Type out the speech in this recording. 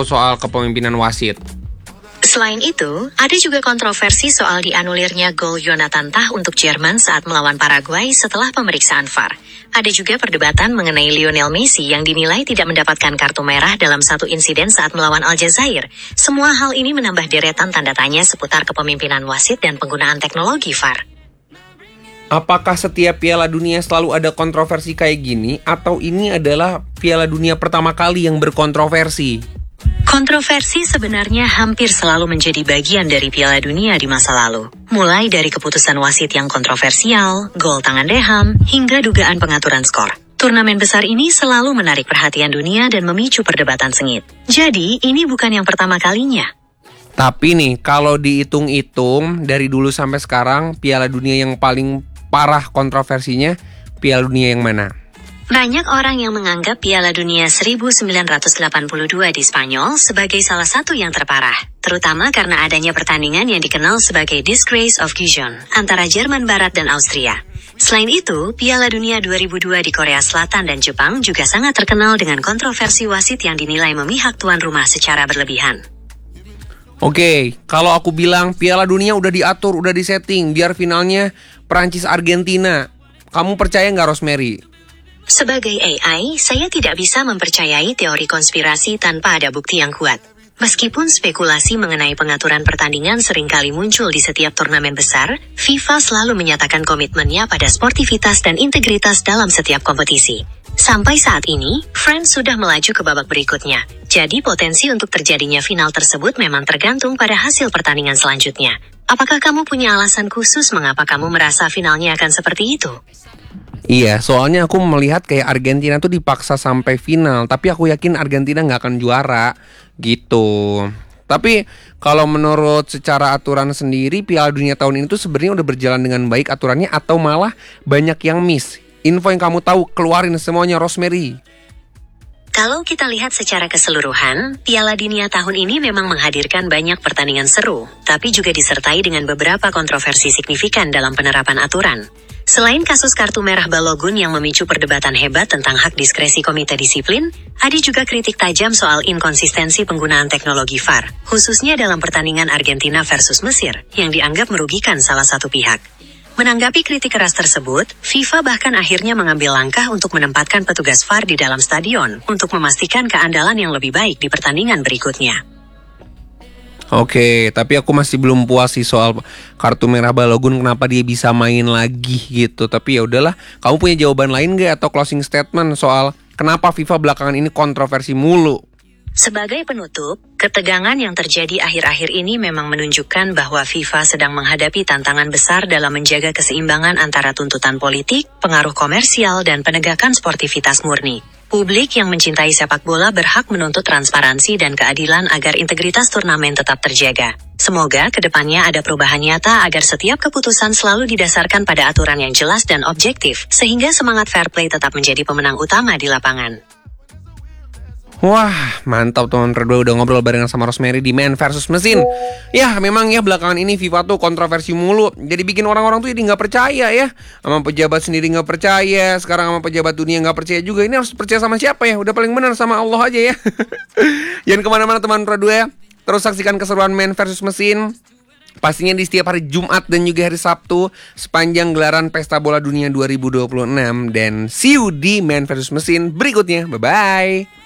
atau soal kepemimpinan wasit. Selain itu, ada juga kontroversi soal dianulirnya gol Jonathan Tah untuk Jerman saat melawan Paraguay setelah pemeriksaan VAR. Ada juga perdebatan mengenai Lionel Messi yang dinilai tidak mendapatkan kartu merah dalam satu insiden saat melawan Aljazair. Semua hal ini menambah deretan tanda tanya seputar kepemimpinan wasit dan penggunaan teknologi VAR. Apakah setiap Piala Dunia selalu ada kontroversi kayak gini, atau ini adalah Piala Dunia pertama kali yang berkontroversi? Kontroversi sebenarnya hampir selalu menjadi bagian dari Piala Dunia di masa lalu. Mulai dari keputusan wasit yang kontroversial, gol tangan Deham, hingga dugaan pengaturan skor. Turnamen besar ini selalu menarik perhatian dunia dan memicu perdebatan sengit. Jadi, ini bukan yang pertama kalinya. Tapi nih, kalau dihitung-hitung dari dulu sampai sekarang, Piala Dunia yang paling parah kontroversinya, Piala Dunia yang mana? Banyak orang yang menganggap Piala Dunia 1982 di Spanyol sebagai salah satu yang terparah, terutama karena adanya pertandingan yang dikenal sebagai Disgrace of Gijon antara Jerman Barat dan Austria. Selain itu, Piala Dunia 2002 di Korea Selatan dan Jepang juga sangat terkenal dengan kontroversi wasit yang dinilai memihak tuan rumah secara berlebihan. Oke, kalau aku bilang Piala Dunia udah diatur, udah disetting, biar finalnya Prancis-Argentina, kamu percaya nggak, Rosemary? Sebagai AI, saya tidak bisa mempercayai teori konspirasi tanpa ada bukti yang kuat. Meskipun spekulasi mengenai pengaturan pertandingan seringkali muncul di setiap turnamen besar, FIFA selalu menyatakan komitmennya pada sportivitas dan integritas dalam setiap kompetisi. Sampai saat ini, France sudah melaju ke babak berikutnya. Jadi potensi untuk terjadinya final tersebut memang tergantung pada hasil pertandingan selanjutnya. Apakah kamu punya alasan khusus mengapa kamu merasa finalnya akan seperti itu? Iya, soalnya aku melihat kayak Argentina tuh dipaksa sampai final, tapi aku yakin Argentina nggak akan juara, gitu. Tapi kalau menurut secara aturan sendiri, Piala Dunia tahun ini tuh sebenarnya udah berjalan dengan baik aturannya, atau malah banyak yang miss? Info yang kamu tahu, keluarin semuanya, Rosemary. Kalau kita lihat secara keseluruhan, Piala Dunia tahun ini memang menghadirkan banyak pertandingan seru, tapi juga disertai dengan beberapa kontroversi signifikan dalam penerapan aturan. Selain kasus kartu merah Balogun yang memicu perdebatan hebat tentang hak diskresi komite disiplin, ada juga kritik tajam soal inkonsistensi penggunaan teknologi VAR, khususnya dalam pertandingan Argentina versus Mesir, yang dianggap merugikan salah satu pihak. Menanggapi kritik keras tersebut, FIFA bahkan akhirnya mengambil langkah untuk menempatkan petugas VAR di dalam stadion, untuk memastikan keandalan yang lebih baik di pertandingan berikutnya. Oke, tapi aku masih belum puas sih soal kartu merah Balogun, kenapa dia bisa main lagi gitu. Tapi ya udahlah, kamu punya jawaban lain gak atau closing statement soal kenapa FIFA belakangan ini kontroversi mulu? Sebagai penutup, ketegangan yang terjadi akhir-akhir ini memang menunjukkan bahwa FIFA sedang menghadapi tantangan besar dalam menjaga keseimbangan antara tuntutan politik, pengaruh komersial, dan penegakan sportivitas murni. Publik yang mencintai sepak bola berhak menuntut transparansi dan keadilan agar integritas turnamen tetap terjaga. Semoga kedepannya ada perubahan nyata agar setiap keputusan selalu didasarkan pada aturan yang jelas dan objektif, sehingga semangat fair play tetap menjadi pemenang utama di lapangan. Wah, mantap teman berdua, udah ngobrol barengan sama Rosemary di Man versus Mesin. Ya, memang ya belakangan ini FIFA tuh kontroversi mulu. Jadi bikin orang-orang tuh jadi gak percaya ya. Sama pejabat sendiri gak percaya. Sekarang sama pejabat dunia gak percaya juga. Ini harus percaya sama siapa ya? Udah paling benar sama Allah aja ya. Jangan kemana-mana teman berdua ya. Terus saksikan keseruan Man versus Mesin. Pastinya di setiap hari Jumat dan juga hari Sabtu sepanjang gelaran Pesta Bola Dunia 2026. Dan see you di Man versus Mesin berikutnya. Bye-bye.